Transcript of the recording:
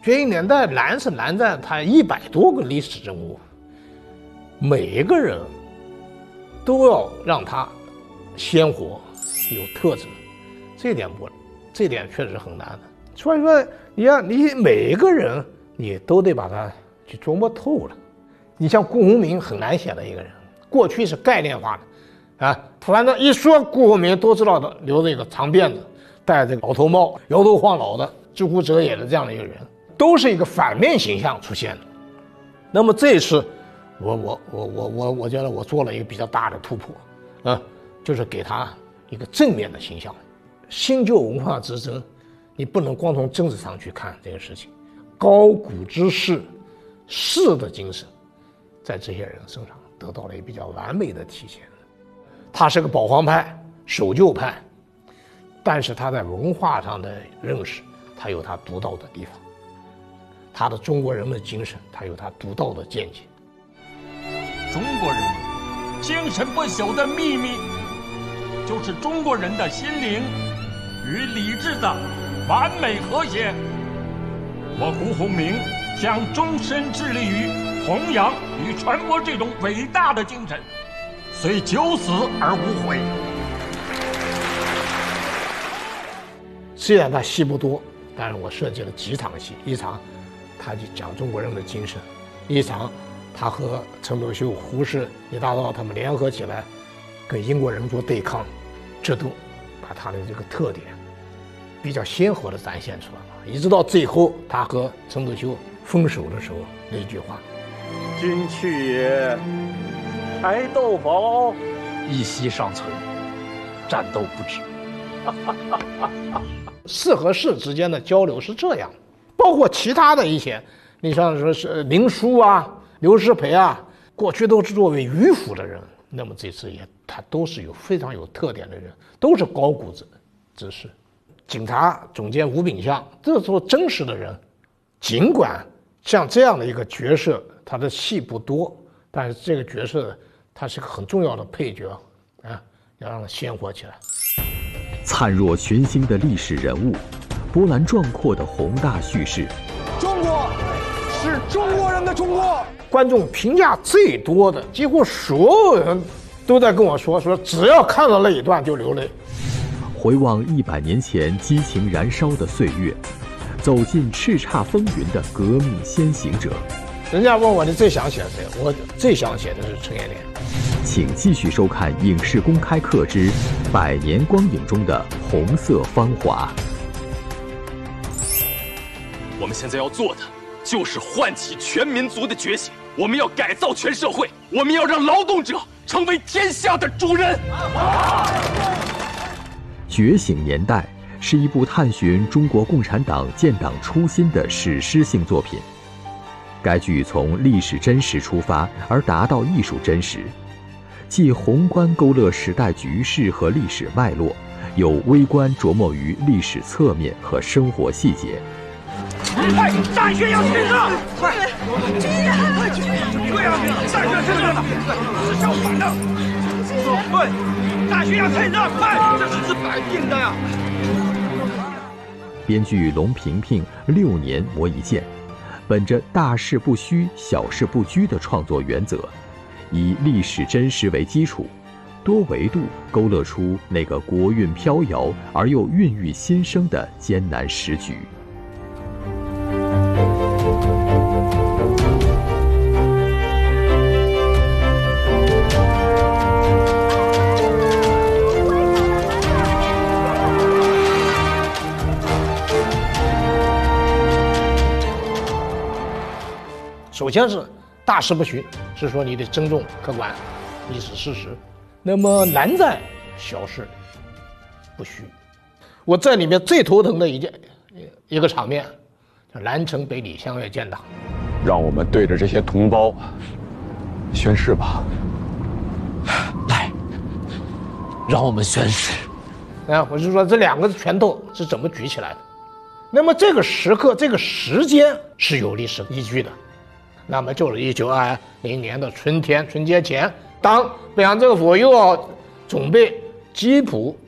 决议年代难是难在它100多个历史人物，每一个人都要让他鲜活有特质，这点确实很难的。所以说你每一个人你都得把他去琢磨透了。你像顾鸿铭很难写的一个人，过去是概念化的啊，反正一说顾鸿铭都知道的，留着一个长辫子，戴这个老头帽，摇头晃脑的，知乎者也的这样的一个人，都是一个反面形象出现的。那么这一次我觉得我做了一个比较大的突破啊，就是给他一个正面的形象。新旧文化之争，你不能光从政治上去看这个事情，高古之士的精神在这些人身上得到了一个比较完美的体现。他是个保皇派、守旧派，但是他在文化上的认识，他有他独到的地方。他的中国人的精神，他有他独到的见解。 中国人精神不朽的秘密，就是中国人的心灵与理智的完美和谐。我胡鸿铭将终身致力于弘扬与传播这种伟大的精神，虽九死而无悔。 虽然他戏不多，但是我设计了几场戏，一场他就讲中国人的精神，一场他和陈独秀、胡适、李大钊他们联合起来跟英国人做对抗，这都把他的这个特点比较鲜活地展现出来了。一直到最后他和陈独秀分手的时候那句话： 君去也，柴斗宝， 一息尚存，战斗不止。 士和士之间的交流是这样，包括其他的一些，你像说是林殊啊、刘师培啊，过去都是作为迂腐的人，那么这次他都是非常有特点的人，都是高古之士。警察总监吴秉象，这时候真实的人，尽管像这样的一个角色，他的戏不多，但是这个角色他是个很重要的配角啊，要让他鲜活起来。 灿若群星的历史人物，波澜壮阔的宏大叙事。 中国是中国人的中国。 观众评价最多的，几乎所有人都在跟我说，只要看到那一段就流泪。 回望100年前激情燃烧的岁月，走进叱咤风云的革命先行者。 人家问我你最想写谁，我最想写的是陈延年。 请继续收看《影视公开课之100年光影中的红色芳华》。 我们现在要做的就是唤起全民族的觉醒，我们要改造全社会，我们要让劳动者成为天下的主人。 觉醒年代是一部探寻中国共产党建党初心的史诗性作品。该剧从历史真实出发，而达到艺术真实，既宏观勾勒时代局势和历史脉络，有微观琢磨于历史侧面和生活细节。 快，战靴要退让！ 快，军人， 对啊，战靴退让了，这是相反的。对，战靴要退让，快，这是摆定的呀。 编剧龙平平6年磨一剑，本着大事不虚、小事不拘的创作原则，以历史真实为基础，多维度勾勒出那个国运飘摇而又孕育新生的艰难时局。 首先是大事不虚，是说你得尊重客观历史事实。那么难在小事不虚。我在里面最头疼的一个场面，叫南城北李相约建党。 让我们对着这些同胞宣誓吧。 来，让我们宣誓。 我是说这2个拳头是怎么举起来的？那么这个时刻、这个时间是有历史依据的。那么就是1920年的春节前，当北洋政府又要准备基辅